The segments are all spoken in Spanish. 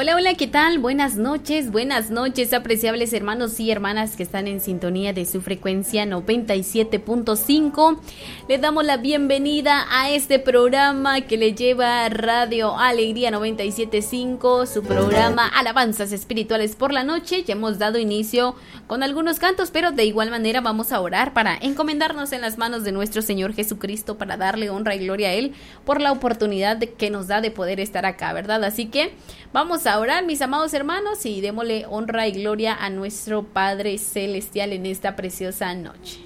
Hola, hola, ¿qué tal? Buenas noches, apreciables hermanos y hermanas que están en sintonía de su frecuencia 97.5. Les damos la bienvenida a este programa que le lleva Radio Alegría 97.5, su programa Alabanzas Espirituales por la Noche. Ya hemos dado inicio con algunos cantos, pero de igual manera vamos a orar para encomendarnos en las manos de nuestro Señor Jesucristo, para darle honra y gloria a Él por la oportunidad que nos da de poder estar acá, ¿verdad? Así que vamos a orar, mis amados hermanos, y démosle honra y gloria a nuestro Padre Celestial en esta preciosa noche.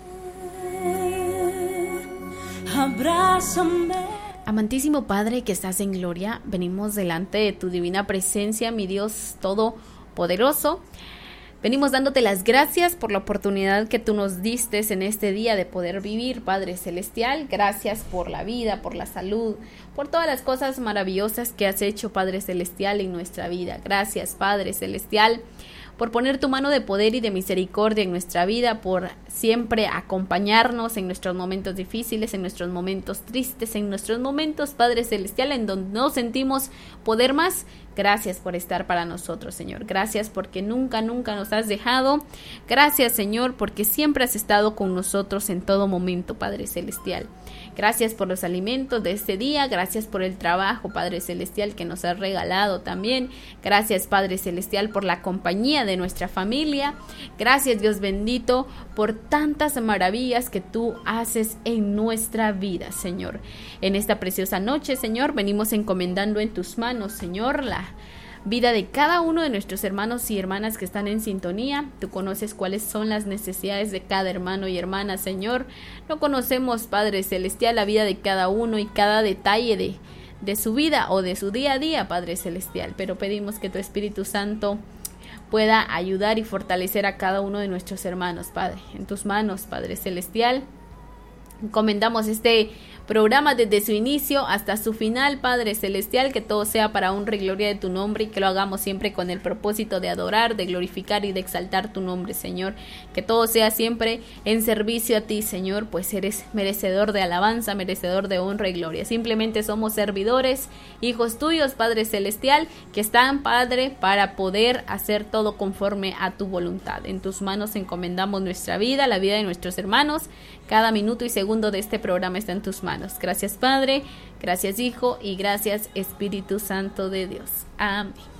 Abrázame. Amantísimo Padre que estás en gloria, venimos delante de tu divina presencia, mi Dios todopoderoso. Venimos dándote las gracias por la oportunidad que tú nos diste en este día de poder vivir, Padre Celestial. Gracias por la vida, por la salud, por todas las cosas maravillosas que has hecho, Padre Celestial, en nuestra vida. Gracias, Padre Celestial, por poner tu mano de poder y de misericordia en nuestra vida, por siempre acompañarnos en nuestros momentos difíciles, en nuestros momentos tristes, en nuestros momentos, Padre Celestial, en donde no sentimos poder más. Gracias por estar para nosotros, Señor. Gracias porque nunca nos has dejado. Gracias, Señor, porque siempre has estado con nosotros en todo momento, Padre Celestial. Gracias por los alimentos de este día. Gracias por el trabajo, Padre Celestial, que nos has regalado también. Gracias, Padre Celestial, por la compañía de nuestra familia. Gracias, Dios bendito, por tantas maravillas que tú haces en nuestra vida, Señor. En esta preciosa noche, Señor, venimos encomendando en tus manos, Señor, la vida de cada uno de nuestros hermanos y hermanas que están en sintonía. Tú conoces cuáles son las necesidades de cada hermano y hermana, Señor. No conocemos, Padre Celestial, la vida de cada uno y cada detalle de su vida o de su día a día, Padre Celestial, pero pedimos que tu Espíritu Santo pueda ayudar y fortalecer a cada uno de nuestros hermanos, Padre. En tus manos, Padre Celestial, encomendamos este programa desde su inicio hasta su final, Padre Celestial, que todo sea para honra y gloria de tu nombre y que lo hagamos siempre con el propósito de adorar, de glorificar y de exaltar tu nombre, Señor. Que todo sea siempre en servicio a ti, Señor, pues eres merecedor de alabanza, merecedor de honra y gloria. Simplemente somos servidores, hijos tuyos, Padre Celestial, que están, Padre, para poder hacer todo conforme a tu voluntad. En tus manos encomendamos nuestra vida, la vida de nuestros hermanos. Cada minuto y segundo de este programa está en tus manos. Gracias, Padre, gracias, Hijo, y gracias, Espíritu Santo de Dios. Amén.